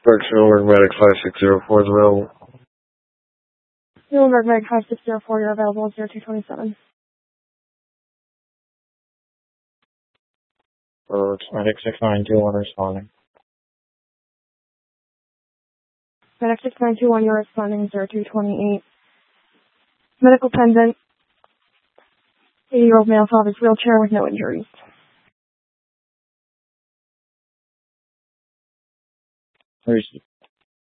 Newburgh Medic 5604 is available. Newburgh Medic 5604, you're available 0227. Medic 6921 responding. Medic 6921, you're responding 0228. Medical pendant, 80-year-old male father's wheelchair with no injuries.